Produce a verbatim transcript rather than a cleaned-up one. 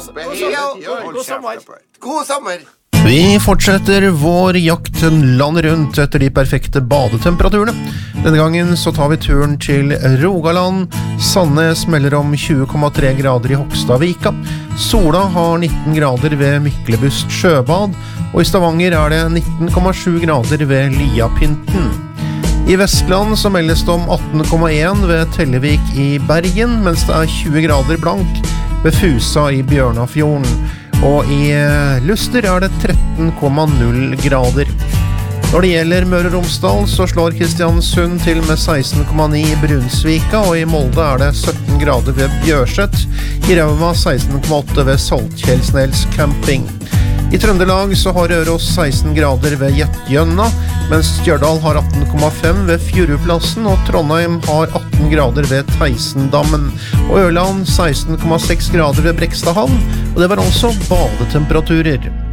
God sommer. God sommer. Vi fortsetter vår jakt landet rundt etter de perfekte badetemperaturene. Denne gangen så tar vi turen til Rogaland. Sandnes melder om tjue komma tre grader i Hogstadvika. Sola har nitten grader ved Myklebust sjøbad, og i Stavanger er det nitten komma sju grader ved Liapynten. I Vestland så meldes det om atten komma en ved Tellevik i Bergen, mens det er tjue grader blank ved Fusa i Bjørnafjorden. Og i Luster er det tretten komma null grader. Når det gjelder Møre og Romsdal så slår Kristiansund til med seksten komma ni i Brunsvika, og i Molde er det sytten grader ved Bjørset, i Rauma seksten komma åtte ved Saltkjelsnels camping. I Trøndelag så har Røros seksten grader ved Gjetjønna, mens Stjørdal har atten komma fem ved Fjuruplassen, og Trondheim har atten grader ved Teisendammen, og Ørland seksten komma seks grader ved Brekstadhavn, og det var altså badetemperaturer.